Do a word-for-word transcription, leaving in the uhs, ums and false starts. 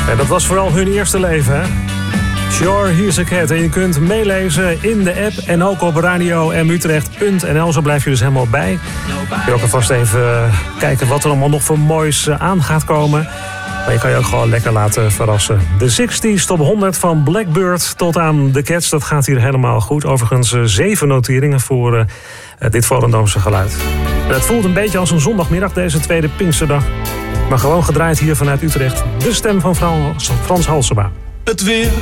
En dat was vooral hun eerste leven, hè? Sure, Here's a Cat. En je kunt meelezen in de app en ook op radio m utrecht punt n l. Zo blijf je dus helemaal bij. Kun je ook alvast even kijken wat er allemaal nog voor moois aan gaat komen. Maar je kan je ook gewoon lekker laten verrassen. De zestig top honderd van Blackbird tot aan The Cats. Dat gaat hier helemaal goed. Overigens zeven noteringen voor uh, dit Volendaamse geluid. En het voelt een beetje als een zondagmiddag, deze tweede Pinksterdag. Maar gewoon gedraaid hier vanuit Utrecht. De stem van Frans Halsema. Het weer.